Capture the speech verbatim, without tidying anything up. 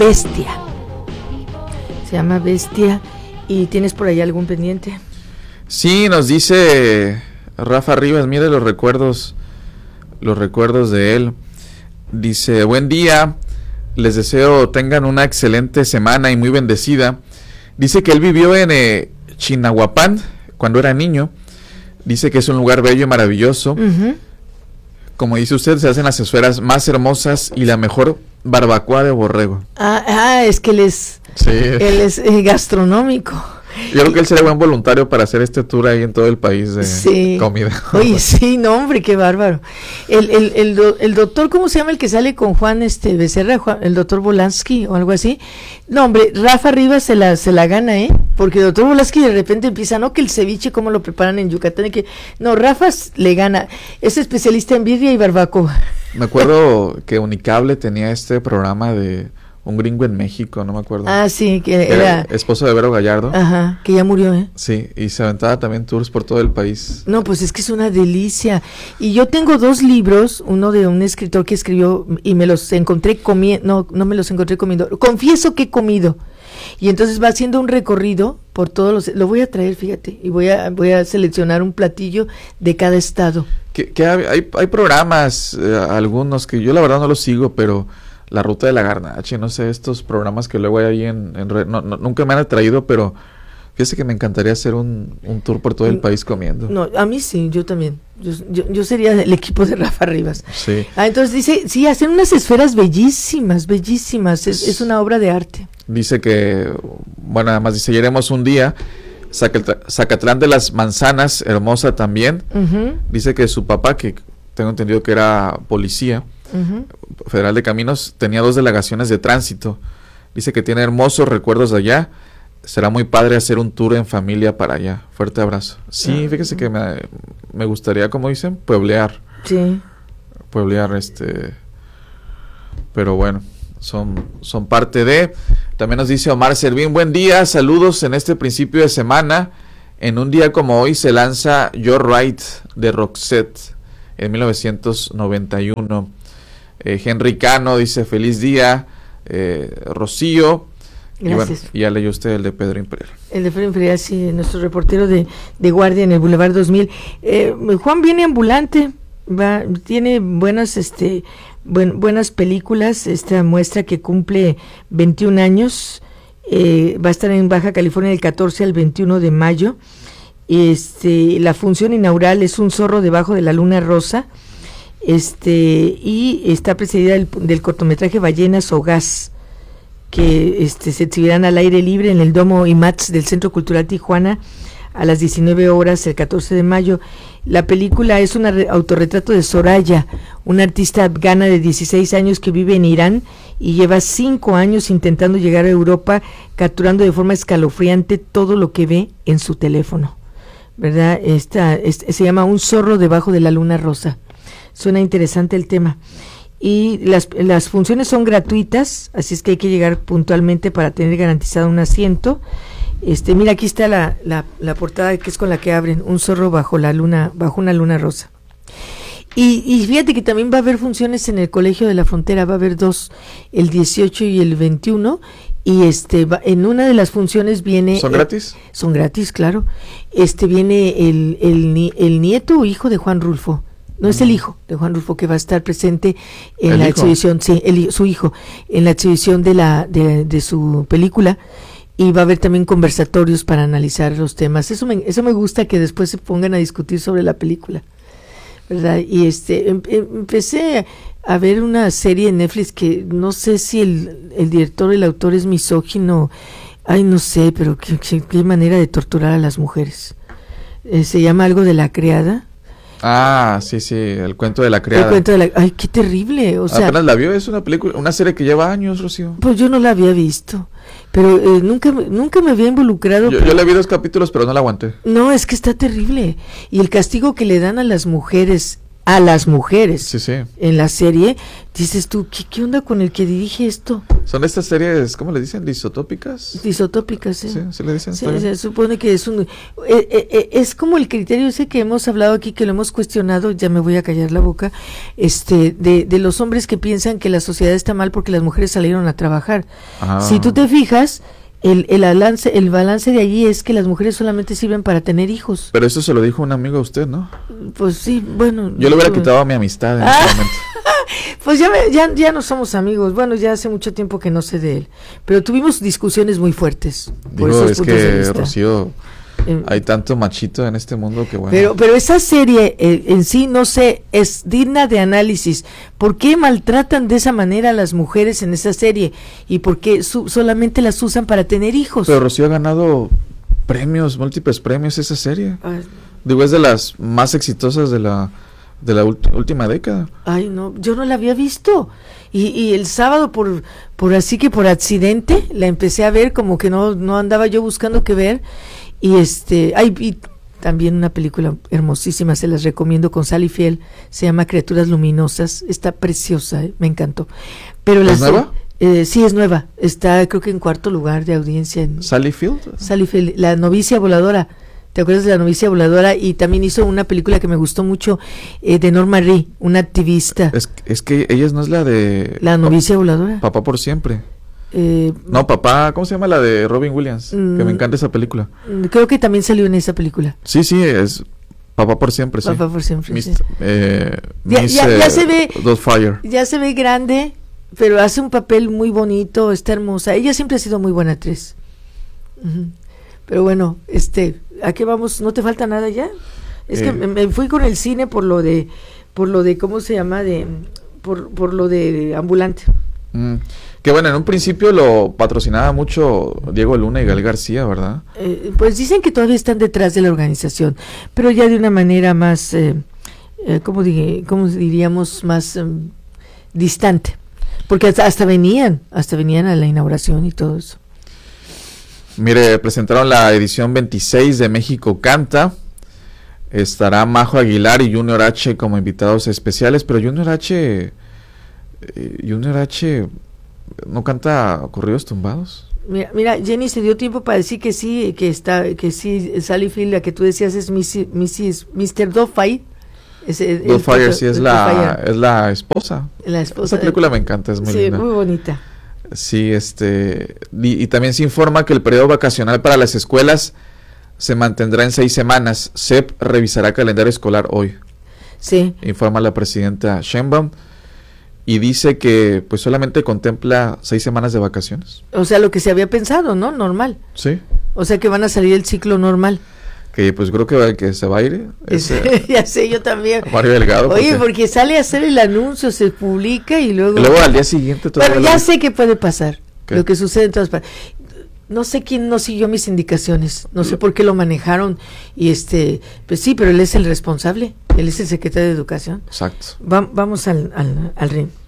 Bestia. Se llama Bestia. ¿Y tienes por ahí algún pendiente? Sí, nos dice Rafa Rivas, mire los recuerdos, los recuerdos de él. Dice, buen día, les deseo tengan una excelente semana y muy bendecida. Dice que él vivió en eh, Chinahuapán cuando era niño. Dice que es un lugar bello y maravilloso. Uh-huh. Como dice usted, se hacen las esferas más hermosas y la mejor barbacoa de borrego. Ah, ah es que él es, sí. él es eh, gastronómico. Yo creo que él sería buen voluntario para hacer este tour ahí en todo el país de sí. comida. Oye, sí, no, hombre, qué bárbaro. El, el, el, do, el doctor, ¿cómo se llama el que sale con Juan este Becerra? Juan, el doctor Volansky o algo así. No, hombre, Rafa Rivas se la, se la gana, ¿eh? Porque el doctor Volansky de repente empieza, no, que el ceviche, cómo lo preparan en Yucatán, y que no, Rafa le gana. Es especialista en birria y barbacoa. Me acuerdo que Unicable tenía este programa de un gringo en México, no me acuerdo. Ah, sí, que era, era esposo de Vero Gallardo. Ajá, que ya murió, ¿eh? Sí, y se aventaba también tours por todo el país. No, pues es que es una delicia. Y yo tengo dos libros, uno de un escritor que escribió y me los encontré comiendo, no, no me los encontré comiendo, confieso que he comido. Y entonces va haciendo un recorrido por todos los, lo voy a traer, fíjate, y voy a voy a seleccionar un platillo de cada estado. Que, que hay, hay programas, eh, algunos que yo la verdad no los sigo, pero La Ruta de la Garnacha, no sé, estos programas que luego hay ahí en, en red, no, no, nunca me han atraído, pero fíjese que me encantaría hacer un, un tour por todo el país comiendo. No, a mí sí, yo también, yo, yo, yo sería el equipo de Rafa Rivas. Sí. Ah, entonces dice, sí, hacen unas esferas bellísimas, bellísimas, es, es una obra de arte. Dice que, bueno, además dice, iremos un día, Zacatlán de las Manzanas, hermosa también. Uh-huh. Dice que su papá, que tengo entendido que era policía, Uh-huh. Federal de Caminos, tenía dos delegaciones de tránsito. Dice que tiene hermosos recuerdos de allá. Será muy padre hacer un tour en familia para allá. Fuerte abrazo. Sí, uh-huh. Fíjese que me, me gustaría, como dicen, pueblear. Sí. Pueblear, este... Pero bueno, son, son parte de... También nos dice Omar Servín, buen día, saludos en este principio de semana. En un día como hoy se lanza You're Right de Roxette en mil novecientos noventa y uno. Eh, Henry Cano dice feliz día, eh, Rocío. Gracias. Y bueno, ya leyó usted el de Pedro Imperial. El de Pedro Imperial, sí, nuestro reportero de, de guardia en el Boulevard dos mil. Eh, Juan viene ambulante, va, tiene buenas, este, buen, buenas películas. Esta muestra que cumple veintiún años, eh, va a estar en Baja California del catorce al veintiuno de mayo. Este, la función inaugural es Un zorro debajo de la luna rosa. Este, y está precedida del, del cortometraje Ballenas o Gas, que este, se exhibirán al aire libre en el Domo IMATS del Centro Cultural Tijuana a las diecinueve horas el catorce de mayo. La película es un autorretrato de Soraya, una artista afgana de dieciséis años que vive en Irán y lleva cinco años intentando llegar a Europa, capturando de forma escalofriante todo lo que ve en su teléfono, ¿verdad? Esta, este, se llama Un zorro debajo de la luna rosa. Suena interesante el tema. Y las, las funciones son gratuitas, así es que hay que llegar puntualmente para tener garantizado un asiento. Este, mira, aquí está la, la, la portada que es con la que abren, Un zorro bajo la luna, bajo una luna rosa. Y, y fíjate que también va a haber funciones en el Colegio de la Frontera, va a haber dos, el dieciocho y el veintiuno, y este va, en una de las funciones viene... ¿Son gratis? Eh, son gratis, claro. Este viene el, el, el nieto o hijo de Juan Rulfo. No es el hijo de Juan Rulfo que va a estar presente en la hijo? exhibición, sí, el, su hijo, en la exhibición de la de, de su película, y va a haber también conversatorios para analizar los temas. Eso me, eso me gusta, que después se pongan a discutir sobre la película, ¿verdad? Y este em, em, empecé a ver una serie en Netflix que no sé si el, el director o el autor es misógino, ay no sé, pero qué, qué, qué manera de torturar a las mujeres. Eh, se llama algo de La Criada. Ah, sí, sí, el cuento de la criada. El cuento de la, ay, qué terrible, o sea. Apenas la vio, es una película, una serie que lleva años, Rocío. Pues yo no la había visto, pero eh, nunca, nunca me había involucrado. Yo, pero, yo le vi dos capítulos, pero no la aguanté. No, es que está terrible, y el castigo que le dan a las mujeres, a las mujeres, sí, sí. en la serie, dices tú, ¿qué, qué onda con el que dirige esto? Son estas series, ¿cómo le dicen? Disotópicas. Disotópicas, sí. Sí, sí le dicen. Sí, se supone que es un... Eh, eh, es como el criterio ese que hemos hablado aquí, que lo hemos cuestionado, ya me voy a callar la boca, este, de, de los hombres que piensan que la sociedad está mal porque las mujeres salieron a trabajar. Ah. Si tú te fijas... El, el, balance, el balance de allí es que las mujeres solamente sirven para tener hijos. Pero eso se lo dijo un amigo a usted, ¿no? Pues sí, bueno. Yo le hubiera quitado a mi amistad en ah, ese momento. Pues ya, me, ya, ya no somos amigos. Bueno, ya hace mucho tiempo que no sé de él. Pero tuvimos discusiones muy fuertes. Digo, por esos es puntos que, de vista. Rocío, eh, hay tanto machito en este mundo que bueno. Pero, pero esa serie eh, en sí, no sé, es digna de análisis. ¿Por qué maltratan de esa manera a las mujeres en esa serie? ¿Y por qué su, solamente las usan para tener hijos? Pero Rocío ha ganado premios, múltiples premios esa serie. Ay. Digo, es de las más exitosas de la de la ult- última década. Ay, no, yo no la había visto. Y, y el sábado, por por así que por accidente, la empecé a ver, como que no, no andaba yo buscando qué ver. Y este, hay y también una película hermosísima, se las recomiendo, con Sally Field, se llama Criaturas Luminosas, está preciosa, eh, me encantó. Pero ¿Es nueva? Eh, sí, es nueva, está creo que en cuarto lugar de audiencia. En, ¿Sally Field? Sally Field, la novicia voladora, ¿te acuerdas de la novicia voladora? Y también hizo una película que me gustó mucho, eh, de Norma Ree, una activista. Es, es que ella no es la de... La novicia voladora. Papá por siempre. Eh, no, papá, ¿cómo se llama la de Robin Williams? Mm, que me encanta esa película. Creo que también salió en esa película. Sí, sí, es Papá por siempre, sí. Papá por siempre, Miss, sí. Eh, ya, Miss, ya, ya eh, se ve, Fire. Ya se ve grande, pero hace un papel muy bonito, está hermosa. Ella siempre ha sido muy buena actriz. Uh-huh. Pero bueno, este, ¿a qué vamos? ¿No te falta nada ya? Es eh, que me, me fui con el cine por lo de, por lo de, ¿cómo se llama? De, por, por lo de Ambulante. Mm. Que bueno, en un principio lo patrocinaba mucho Diego Luna y Gael García, ¿verdad? Eh, pues dicen que todavía están detrás de la organización, pero ya de una manera más, eh, eh, ¿cómo, dije, cómo diríamos? Más eh, distante, porque hasta, hasta venían, hasta venían a la inauguración y todo eso. Mire, presentaron la edición veintiséis de México Canta. Estará Majo Aguilar y Junior H como invitados especiales, pero Junior H, eh, Junior H no canta corridos tumbados. Mira, mira, Jenny se dio tiempo para decir que sí, que está, que sí, Sally Field, la que tú decías es Missus mister Doubtfire. Doubtfire sí es la, es la esposa. La esposa. Esa película me encanta, es muy sí, linda. muy bonita. Sí, este, y, y también se informa que el periodo vacacional para las escuelas se mantendrá en seis semanas. C E P revisará calendario escolar hoy. Sí. Informa la presidenta Sheinbaum. Y dice que pues solamente contempla seis semanas de vacaciones. O sea, lo que se había pensado, ¿no? Normal. Sí. O sea, que van a salir el ciclo normal. Que pues creo que, que se va a ir. Ese, ya sé, yo también. Mario Delgado. Oye, porque... porque sale a hacer el anuncio, se publica y luego... Y luego al día siguiente... Bueno, ya lo... sé que puede pasar. ¿Qué? Lo que sucede en todas partes. No sé quién no siguió mis indicaciones, no sé por qué lo manejaron y este, pues sí, pero él es el responsable, él es el secretario de Educación. Exacto. Va, vamos al, al, al ring.